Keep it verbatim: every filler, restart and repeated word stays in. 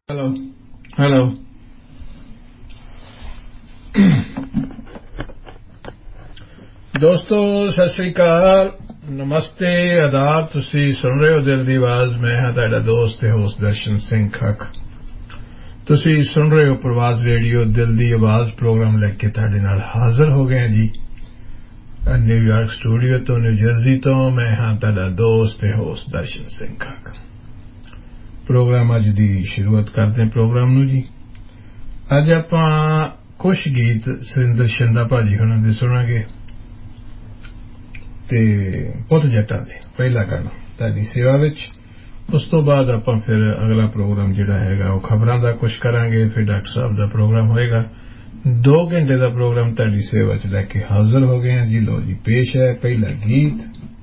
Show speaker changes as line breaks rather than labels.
hello hello दोस्तों सत श्री अकाल नमस्ते आदाब तुसी सुन रहे हो दिल दी आवाज मैं हां तुहाडा दोस्त ते होस्ट दर्शन सिंह खक तुसी सुन रहे हो प्रवास रेडियो दिल दी आवाज प्रोग्राम लेके तुहाडे नाल हाजिर हो गए जी न्यूयॉर्क स्टूडियो तो न्यू जर्सी तो मैं हां तुहाडा दोस्त ते होस्ट दर्शन सिंह खक प्रोग्राम अज दी शुरुआत करते हैं प्रोग्राम नू जी अज आपां कुछ गीत सुरिंदर शिंदा भाजी हुणां दे सुणांगे ते पुत जट्टां दे पहला गाना तुहाडी सेवा विच उस तो बाद आपां फिर अगला प्रोग्राम जिहड़ा हैगा वो खबरां दा कुछ करांगे फिर डॉक्टर साहब दा प्रोग्राम होएगा दो घंटे दा प्रोग्राम तुहाडी सेवा च लैके हाजिर हो गए हैं जी लो जी पेश है पहला गीत